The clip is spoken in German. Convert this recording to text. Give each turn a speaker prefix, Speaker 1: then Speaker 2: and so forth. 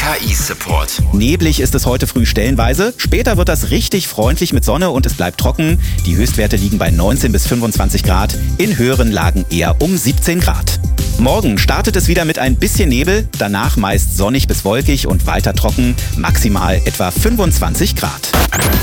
Speaker 1: KI-Support.
Speaker 2: Neblig ist es heute früh stellenweise. Später wird das richtig freundlich mit Sonne und es bleibt trocken. Die Höchstwerte liegen bei 19 bis 25 Grad, in höheren Lagen eher um 17 Grad. Morgen startet es wieder mit ein bisschen Nebel, danach meist sonnig bis wolkig und weiter trocken, maximal etwa 25 Grad.